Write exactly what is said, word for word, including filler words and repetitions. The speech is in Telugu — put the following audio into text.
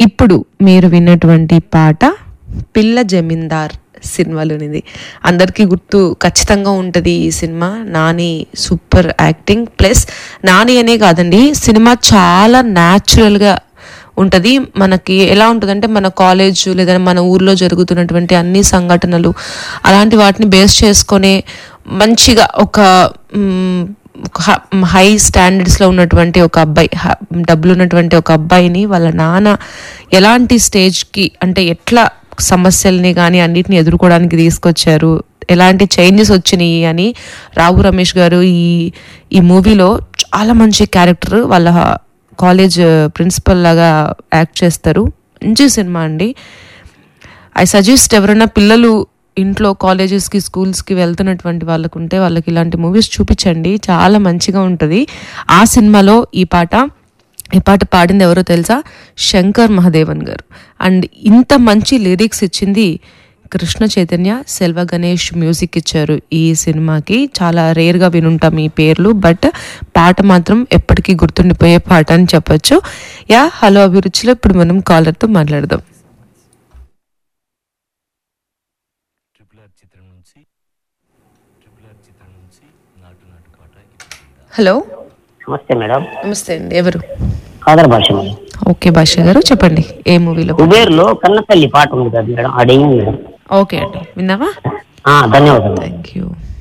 ఇప్పుడు మీరు విన్నటువంటి పాట పిల్ల జమీందార్ సినిమాలోనిది. అందరికీ గుర్తు ఖచ్చితంగా ఉంటుంది ఈ cinema. Nani super acting, plus Nani అనే కాదండి, సినిమా చాలా న్యాచురల్గా ఉంటుంది. మనకి ఎలా ఉంటుందంటే మన కాలేజ్ లేదా మన ఊర్లో జరుగుతున్నటువంటి అన్ని సంఘటనలు అలాంటి వాటిని బేస్ చేసుకొని మంచిగా ఒక హై స్టాండర్డ్స్లో ఉన్నటువంటి ఒక అబ్బాయి, డబ్బులు ఉన్నటువంటి ఒక అబ్బాయిని వాళ్ళ నాన్న ఎలాంటి స్టేజ్కి అంటే ఎట్లా సమస్యల్ని కానీ అన్నిటిని ఎదుర్కోవడానికి తీసుకొచ్చారు, ఎలాంటి చేంజెస్ వచ్చినాయి అని రావు రమేష్ గారు ఈ ఈ మూవీలో చాలా మంచి క్యారెక్టర్, వాళ్ళ కాలేజ్ ప్రిన్సిపల్ లాగా యాక్ట్ చేస్తారు. మంచి సినిమా అండి. ఐ సజెస్ట్ ఎవరైనా పిల్లలు ఇంట్లో కాలేజెస్కి స్కూల్స్కి వెళ్తున్నటువంటి వాళ్ళకు ఉంటే వాళ్ళకి ఇలాంటి మూవీస్ చూపించండి, చాలా మంచిగా ఉంటుంది. ఆ సినిమాలో ఈ పాట ఈ పాట పాడింది ఎవరో తెలుసా? శంకర్ మహాదేవన్ గారు. అండ్ ఇంత మంచి లిరిక్స్ ఇచ్చింది కృష్ణ చైతన్య. సెల్వ గణేష్ మ్యూజిక్ ఇచ్చారు ఈ సినిమాకి. చాలా రేర్గా వినుంటాం ఈ పేర్లు, బట్ పాట మాత్రం ఎప్పటికీ గుర్తుండిపోయే పాట అని చెప్పొచ్చు. యా హలో అభిరుచిలో ఇప్పుడు మనం కాలర్తో మాట్లాడదాం. హలో, నమస్తే మేడం. నమస్తే అండి. ఎవరు? కాదర్ భాష మేడం. ఓకే భాష గారు, చెప్పండి ఏ మూవీలో? కుబేర్లో కన్నతల్లి పాట ఉంది కదా మేడం, అడిగింది మేడం. ఓకే అండి, విన్నావా? ధన్యవాదాలు. Thank you.